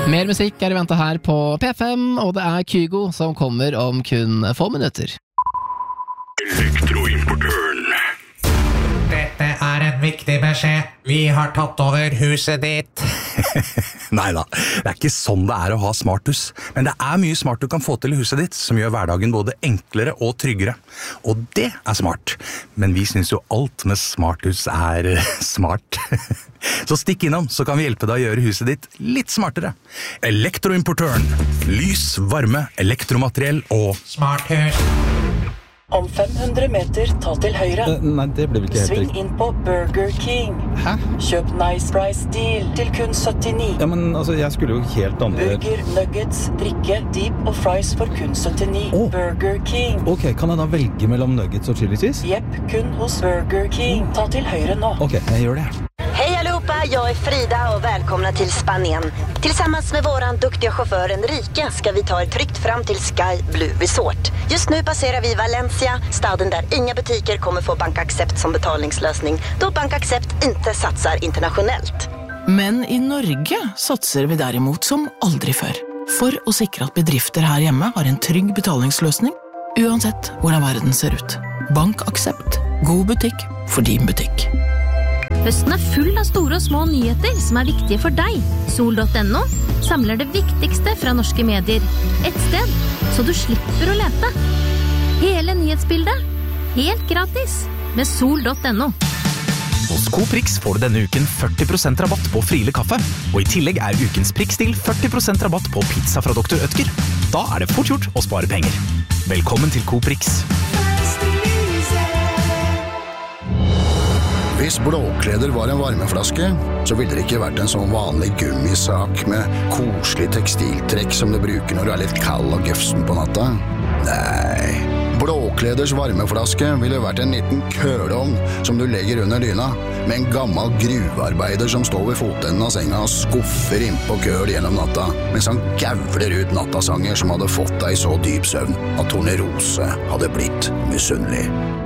Mer musikk I vente her på P5, og det Kygo som kommer om kun få minutter. Elektroimportøren. Dette en viktig beskjed. Vi har tatt over huset ditt. Neida, det ikke sånn det å ha smarthus. Men det mye smart du kan få til I huset ditt, som gjør hverdagen både enklere og tryggere. Og det smart. Men vi synes jo alt med smarthus smart. Så stikk innom, så kan vi hjelpe deg å gjøre huset ditt litt smartere. Elektroimportøren. Lys, varme, elektromateriell og Smarthus. Om 500 meter, ta til høyre. Nei, det blir vel ikke helt Sving riktig. inn på Burger King. Hæ? Kjøp Nice Price Deal til kun 79. Ja, men altså, jeg skulle jo helt andre... Burger, nuggets, drikke, dip og fries for kun 79. Åh. Burger King. Ok, kan jeg da velge mellom nuggets og chili cheese? Jepp, kun hos Burger King. Ta til høyre nå. Ok, jeg gjør det. Hej allihopa, jag Frida och välkomna till Spanien. Tillsammans med våran duktiga chaufför Enrique ska vi ta er tryggt fram till Sky Blue Resort. Just nu passerar vi Valencia, staden där inga butiker kommer få BankAccept som betalningslösning, då BankAccept inte satsar internationellt. Men I Norge satser vi derimot som aldri før. For å sikre at bedrifter her hjemme har en trygg betalingsløsning, uansett hvordan verden ser ut. BankAccept. God butikk for din butikk. Høsten full av store og små nyheter som viktige for deg. Sol.no samler det viktigste fra norske medier. Et sted, så du slipper å lete. Hele nyhetsbildet, helt gratis, med Sol.no. Hos Coprix får du denne uken 40% rabatt på Friele kaffe, og I tillegg ukens Prix-stil 40% rabatt på pizza fra Dr. Ødker. Da det fort gjort å spare penger. Velkommen til Coprix. Hvis blåkleder var en varmeflaske, så ville det ikke vært en sånn vanlig gummisak med koselig tekstiltrekk som du bruker når du litt kald og gøfsen på natta. Nei, blåkleders varmeflaske ville vært en liten køleovn som du legger under dyna, med en gammel gruvearbeider som står ved fotenden av senga og skuffer inn på køl gjennom natta, mens han gavler ut nattasanger som hadde fått deg så dyp søvn at Tornerose hadde blitt misunnelig.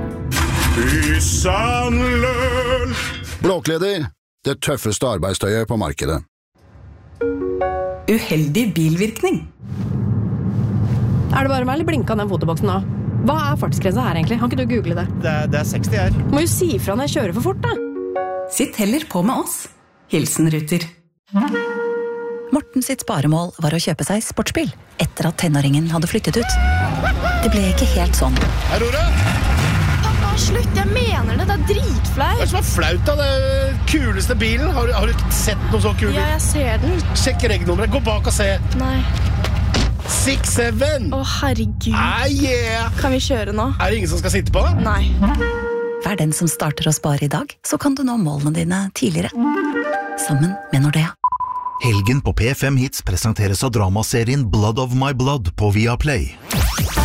Sandløl. Blåkleder, det tøffeste arbeidstøyet på markedet. Uheldig bilvirkning. Det bare meg eller blinka den fotoboksen nå? Hva fartsgrensa her egentlig? Kan ikke du google det? Det 60 her. Må jo si fra når jeg kjører for fort da. Sitt heller på med oss. Hilsen Ruter. Morten sitt sparemål var å kjøpe seg sportsbil etter at tenåringen hadde flyttet ut. Det ble ikke helt sånn. Aurora! Slutt, jeg mener det, dritflaut. Hva som flaut da? Det kuleste bilen. Har du ikke sett noe så kul? Ja, jeg ser den. Sjekk regnummeret, gå bak og se. Nei. 6-7. Herregud. Yeah. Kan vi kjøre nå? Det ingen som skal sitte på? Nei. Vær den som starter å spare I dag, så kan du nå målene dine tidligere. Sammen med Nordea. Helgen på P5 Hits presenteres av dramaserien Blood of My Blood på Viaplay.